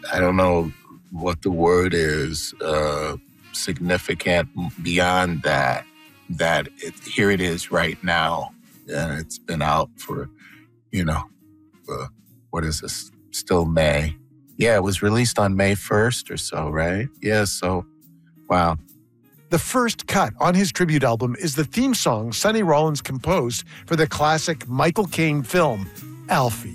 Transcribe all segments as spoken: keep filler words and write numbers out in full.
I don't know what the word is, uh, significant beyond that, that it, here it is right now. And it's been out for, you know, uh, what is this? Still May. Yeah, it was released on May first or so, right? Yeah, so, wow. The first cut on his tribute album is the theme song Sonny Rollins composed for the classic Michael Caine film, Alfie.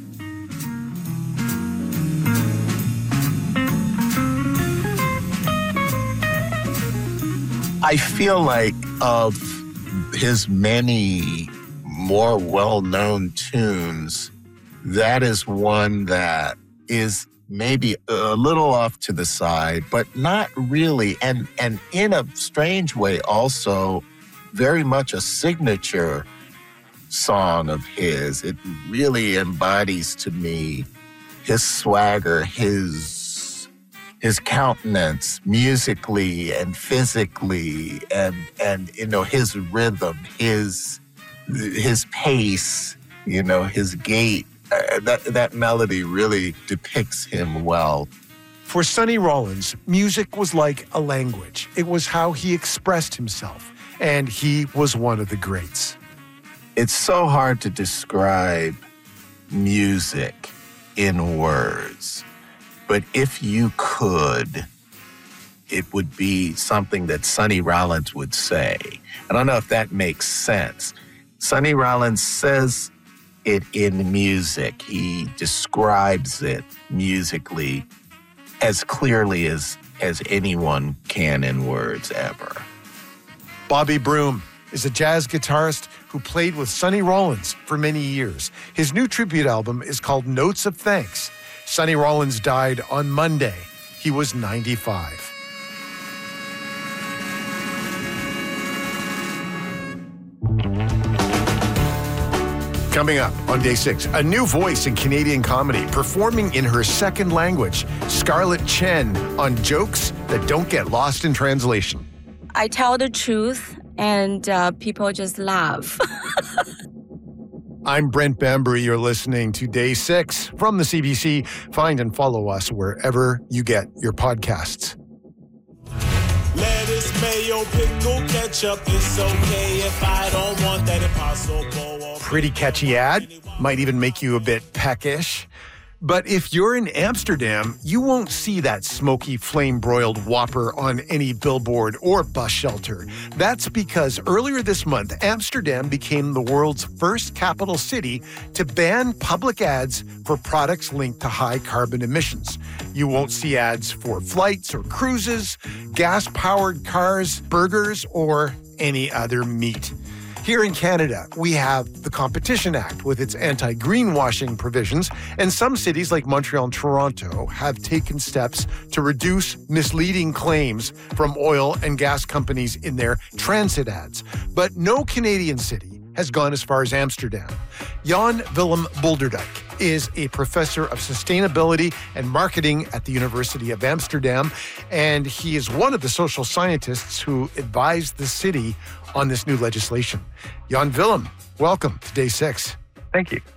I feel like of his many more well-known tunes, that is one that is maybe a little off to the side, but not really. And, and in a strange way, also very much a signature song of his. It really embodies to me his swagger, his his countenance musically and physically, and and you know, his rhythm, his his pace, you know, his gait. Uh, that that melody really depicts him well. For Sonny Rollins, music was like a language. It was how he expressed himself, and he was one of the greats. It's so hard to describe music in words. But if you could, it would be something that Sonny Rollins would say. I don't know if that makes sense. Sonny Rollins says it in music. He describes it musically as clearly as, as anyone can in words ever. Bobby Broom is a jazz guitarist who played with Sonny Rollins for many years. His new tribute album is called Notes of Thanks. Sonny Rollins died on Monday. He was ninety-five. Coming up on day six, a new voice in Canadian comedy performing in her second language, Scarlett Chen, on jokes that don't get lost in translation. I tell the truth and uh, people just laugh. I'm Brent Bambury. You're listening to Day six from the C B C. Find and follow us wherever you get your podcasts. Lettuce, mayo, pickle, ketchup. It's okay if I don't want that impossible. Pretty catchy ad. Might even make you a bit peckish. But if you're in Amsterdam, you won't see that smoky flame-broiled Whopper on any billboard or bus shelter. That's because earlier this month, Amsterdam became the world's first capital city to ban public ads for products linked to high carbon emissions. You won't see ads for flights or cruises, gas-powered cars, burgers, or any other meat. Here in Canada, we have the Competition Act with its anti-greenwashing provisions, and some cities like Montreal and Toronto have taken steps to reduce misleading claims from oil and gas companies in their transit ads. But no Canadian city has gone as far as Amsterdam. Jan Willem Bolderdijk is a professor of sustainability and marketing at the University of Amsterdam, and he is one of the social scientists who advised the city on this new legislation. Jan Willem, welcome to Day six. Thank you.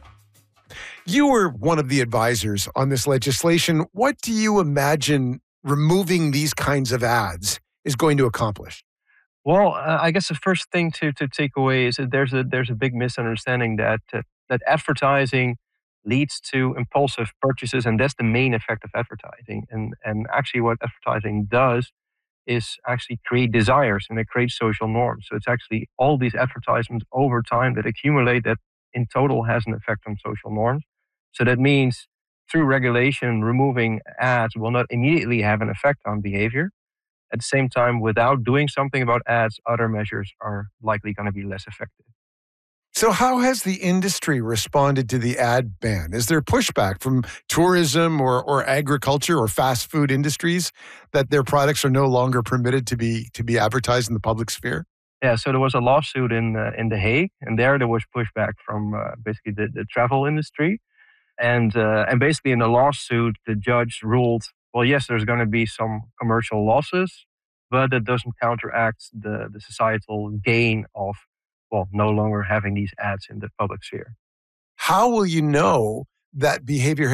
You were one of the advisors on this legislation. What do you imagine removing these kinds of ads is going to accomplish? Well, uh, I guess the first thing to, to take away is that there's a there's a big misunderstanding that uh, that advertising leads to impulsive purchases, and that's the main effect of advertising. And and actually, what advertising does is actually create desires, and it creates social norms. So it's actually all these advertisements over time that accumulate that in total has an effect on social norms. So that means through regulation, removing ads will not immediately have an effect on behavior. At the same time, without doing something about ads, other measures are likely going to be less effective. So how has the industry responded to the ad ban? Is there pushback from tourism or, or agriculture or fast food industries that their products are no longer permitted to be to be advertised in the public sphere? Yeah, so there was a lawsuit in uh, in The Hague, and there there was pushback from uh, basically the, the travel industry. And uh, and basically in the lawsuit, the judge ruled, well, yes, there's going to be some commercial losses, but that doesn't counteract the, the societal gain of, well, no longer having these ads in the public sphere. How will you know that behavior